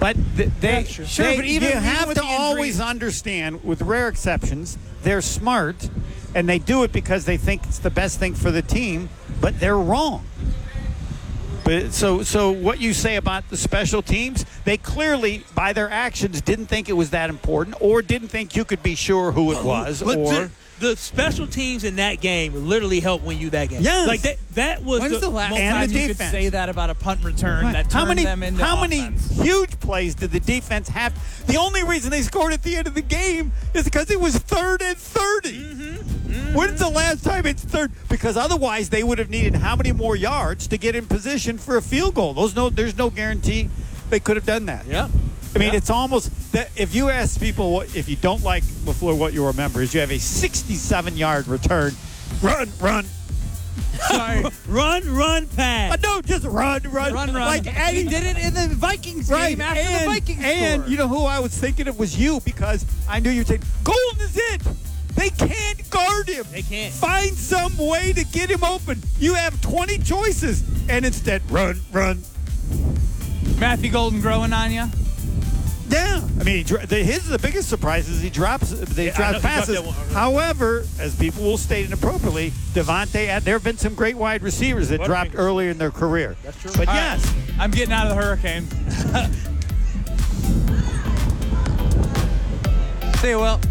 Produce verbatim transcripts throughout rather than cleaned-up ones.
But th- they, Yeah, sure. Sure, they- but even- you even have with to the injury- always understand, with rare exceptions, they're smart, and they do it because they think it's the best thing for the team, but they're wrong. But so, so what you say about the special teams, they clearly, by their actions, didn't think it was that important, or didn't think you could be sure who it was, But or... the, the special teams in that game literally helped win you that game. Yes. Like that, that was When's the, last and time the you could defense. say that about a punt return Right. that how turned many, them into How offense? many huge plays did the defense have? The only reason they scored at the end of the game is because it was third and thirty. Mm-hmm. Mm-hmm. When's the last time it's third? Because otherwise they would have needed how many more yards to get in position for a field goal? Those no, there's no guarantee they could have done that. Yeah. I mean, Yeah. it's almost that if you ask people what, if you don't like LaFleur, what you'll remember is you have a sixty-seven yard return, run, run. Sorry. run, run, pass. Uh, no, just run, run, Run, run. Like Eddie he did it in the Vikings right. game after and, the Vikings and scored. you know who I was thinking it was you because I knew you were saying Golden is it. They can't guard him. They can't. Find some way to get him open. You have twenty choices, and instead, run, run. Matthew Golden growing on you? Yeah, I mean, he, dro- the, his the biggest surprise is he drops they Yeah, I drop know, he dropped passes. that one. However, as people will state inappropriately, Devontae, had, there have been some great wide receivers that Butterfingers. dropped earlier in their career. That's true. But All yes, right. I'm getting out of the hurricane. See you, Will.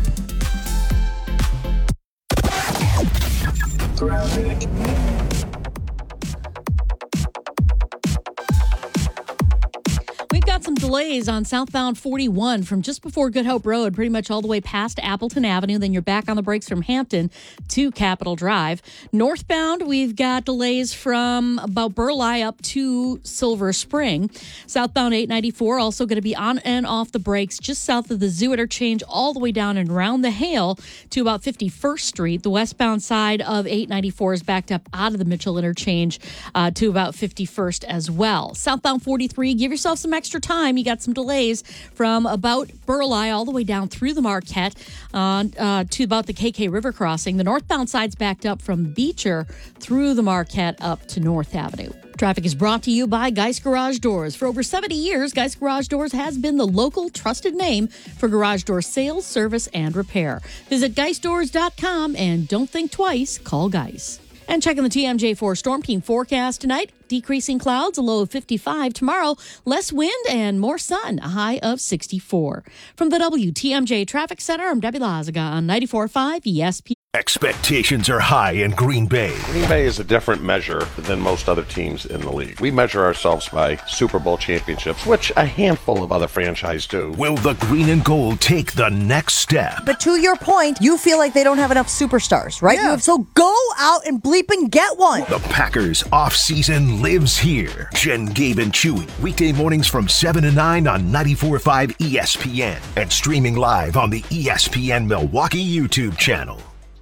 We've got some delays on southbound forty-one from just before Good Hope Road, pretty much all the way past Appleton Avenue. Then you're back on the brakes from Hampton to Capitol Drive. Northbound, we've got delays from about Burleigh up to Silver Spring. Southbound eight ninety-four also going to be on and off the brakes just south of the Zoo interchange all the way down and around the Hale to about fifty-first Street. The westbound side of eight ninety-four is backed up out of the Mitchell interchange uh, to about fifty-first as well. Southbound forty-three, give yourself some extra time. You got some delays from about Burleigh all the way down through the Marquette uh, uh, to about the K K River crossing. The northbound side's backed up from Beecher through the Marquette up to North Avenue. Traffic is brought to you by Geist Garage Doors. For over seventy years, Geist Garage Doors has been the local trusted name for garage door sales, service, and repair. Visit geist doors dot com and don't think twice, call Geist. And checking the T M J four Storm Team forecast tonight. Decreasing clouds, a low of fifty-five. Tomorrow, less wind and more sun, a high of sixty-four. From the W T M J Traffic Center, I'm Debbie Lazaga on ninety-four point five E S P N. Expectations are high in Green Bay. Green Bay is a different measure than most other teams in the league. We measure ourselves by Super Bowl championships, which a handful of other franchises do. Will the green and gold take the next step? But to your point, you feel like they don't have enough superstars, right? Yeah. You have, so go out and bleep and get one. The Packers off-season lives here. Jen, Gabe, and Chewy. Weekday mornings from seven to nine on ninety-four point five E S P N. And streaming live on the E S P N Milwaukee YouTube channel.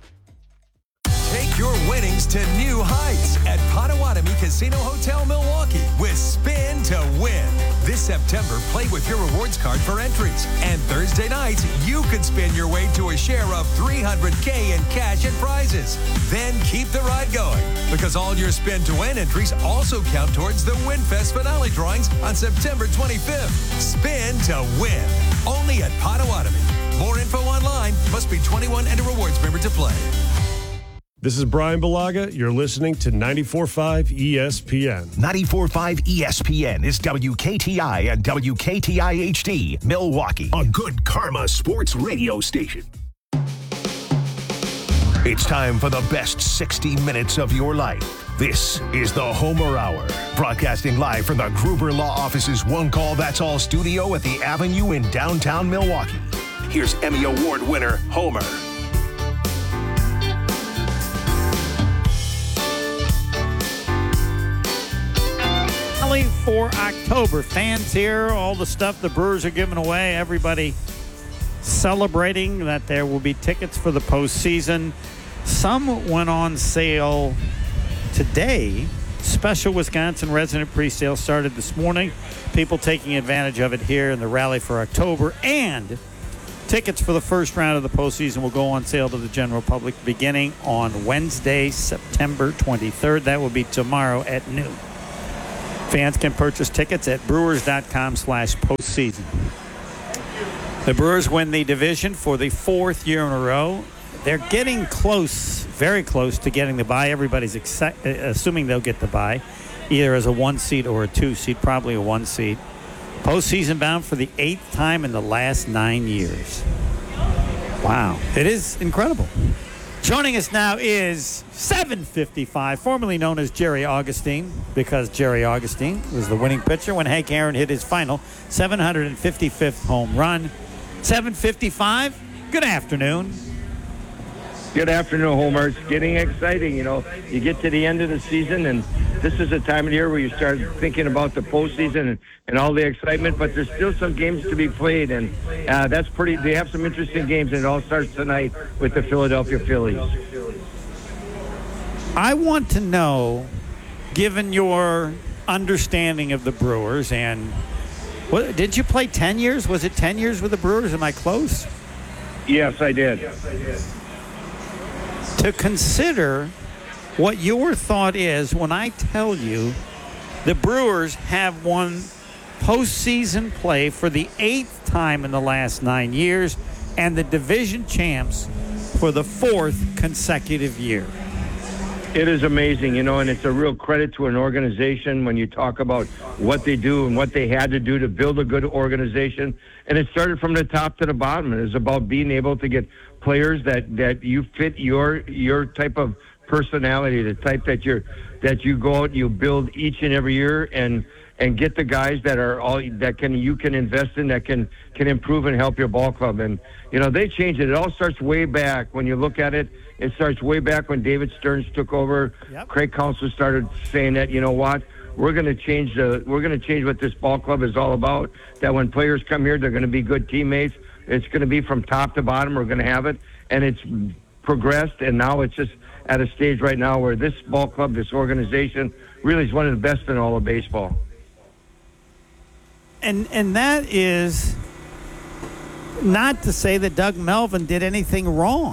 Take your winnings to new heights at Potawatomi Casino Hotel Milwaukee with Spin to Win. This September, play with your rewards card for entries. And Thursday nights, you could spin your way to a share of three hundred K in cash and prizes. Then keep the ride going, because all your Spin to Win entries also count towards the WinFest finale drawings on September twenty-fifth. Spin to Win. Only at Potawatomi. More info online. Must be twenty-one and a rewards member to play. This is Brian Balaga. You're listening to ninety-four point five E S P N. ninety-four point five E S P N is W K T I and W K T I H D, Milwaukee, a good Karma sports radio station. It's time for the best sixty minutes of your life. This is the Homer Hour, broadcasting live from the Gruber Law Office's One Call That's All studio at the Avenue in downtown Milwaukee. Here's Emmy Award winner, Homer. For October, fans here, all the stuff the Brewers are giving away, everybody celebrating that there will be tickets for the postseason. Some went on sale today. Special Wisconsin resident pre-sale started this morning. People taking advantage of it here in the rally for October. And tickets for the first round of the postseason will go on sale to the general public beginning on Wednesday, September twenty-third. That will be tomorrow at noon. Fans can purchase tickets at brewers.com slash postseason. The Brewers win the division for the fourth year in a row. They're getting close, very close to getting the bye. Everybody's exci- assuming they'll get the bye, either as a one seed or a two seed, probably a one seed. Postseason bound for the eighth time in the last nine years. Wow. It is incredible. Joining us now is seven fifty-five, formerly known as Jerry Augustine, because Jerry Augustine was the winning pitcher when Hank Aaron hit his final seven hundred fifty-fifth home run. seven fifty-five, good afternoon. Good afternoon, Homer. It's getting exciting. You know, you get to the end of the season, and this is a time of the year where you start thinking about the postseason and, and all the excitement, but there's still some games to be played, and uh, that's pretty, they have some interesting games, and it all starts tonight with the Philadelphia Phillies. I want to know, given your understanding of the Brewers, and what, did you play ten years? Was it ten years with the Brewers? Am I close? Yes, I did. To consider what your thought is when I tell you the Brewers have won postseason play for the eighth time in the last nine years and the division champs for the fourth consecutive year. It is amazing, you know, and it's a real credit to an organization when you talk about what they do and what they had to do to build a good organization. And it started from the top to the bottom. It is about being able to get players that, that you fit your your type of personality, the type that you're that you go out and you build each and every year, and and get the guys that are all that can you can invest in, that can can improve and help your ball club. And you know, they changed it. It all starts way back when you look at it. It starts way back when David Stearns took over. Yep. Craig Counsell started saying that, you know what, we're going to change the we're going to change what this ball club is all about. That when players come here, they're going to be good teammates. It's going to be from top to bottom. We're going to have it, and it's progressed, and now it's just at a stage right now where this ball club, this organization, really is one of the best in all of baseball. And and that is not to say that Doug Melvin did anything wrong.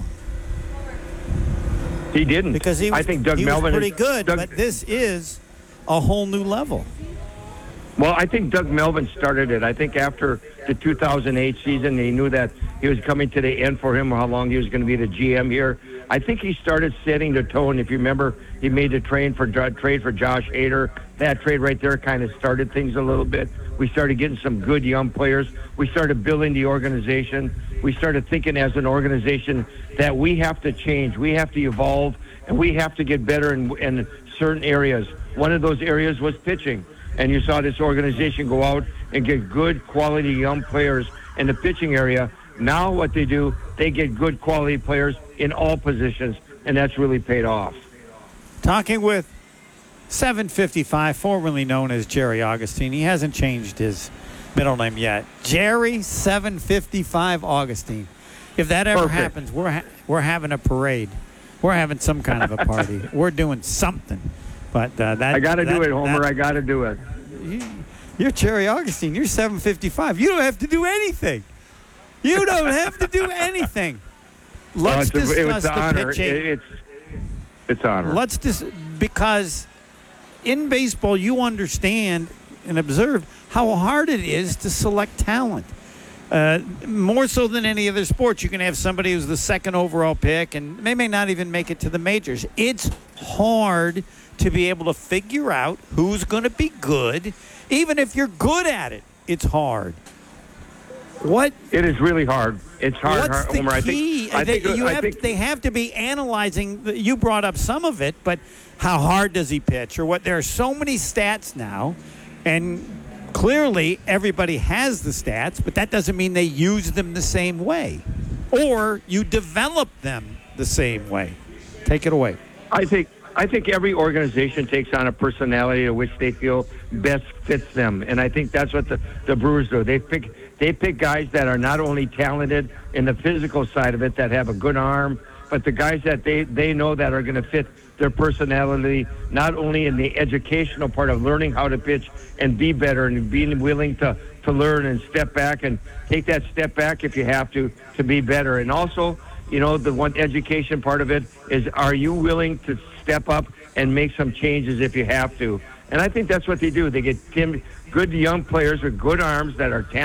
He didn't. Because he was, I think Doug he Melvin was pretty is, good, Doug, but this is a whole new level. Well, I think Doug Melvin started it. I think after the two thousand eight season, he knew that he was coming to the end for him, or how long he was going to be the G M here. I think he started setting the tone. If you remember, he made the trade for trade for Josh Hader. That trade right there kind of started things a little bit. We started getting some good young players. We started building the organization. We started thinking as an organization that we have to change. We have to evolve, and we have to get better in, in certain areas. One of those areas was pitching. And you saw this organization go out and get good quality young players in the pitching area. Now what they do, they get good quality players in all positions, and that's really paid off. Talking with seven fifty-five, formerly known as Jerry Augustine. He hasn't changed his middle name yet. Jerry seven fifty-five Augustine. If that ever Perfect. happens, we're ha- we're having a parade. We're having some kind of a party. We're doing something. But uh, that I got to do it, Homer. That, I got to do it. You, you're Jerry Augustine. You're seven fifty-five. You don't have to do anything. You don't have to do anything. Let's well, it's a, discuss it's an the honor. pitching. It, it's it's an honor. Let's dis- because in baseball you understand and observe how hard it is to select talent. Uh, more so than any other sport, you can have somebody who's the second overall pick and they may not even make it to the majors. It's hard to be able to figure out who's going to be good. Even if you're good at it, it's hard. What? It is really hard. It's hard, What's Homer. the I key? think, I they, think, you I have, think, they have to be analyzing. You brought up some of it, but how hard does he pitch, or what? There are so many stats now, and clearly everybody has the stats, but that doesn't mean they use them the same way, or you develop them the same way. Take it away. I think I think every organization takes on a personality to which they feel best fits them, and I think that's what the, the Brewers do. They pick they pick guys that are not only talented in the physical side of it, that have a good arm, but the guys that they, they know that are going to fit their personality, not only in the educational part of learning how to pitch and be better and being willing to, to learn and step back and take that step back if you have to, to be better. And also, you know, the one education part of it is, are you willing to step up and make some changes if you have to? And I think that's what they do. They get Tim, good young players with good arms that are talented.